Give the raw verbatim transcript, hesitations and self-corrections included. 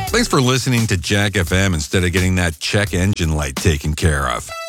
Thanks for listening to Jack F M instead of getting that check engine light taken care of.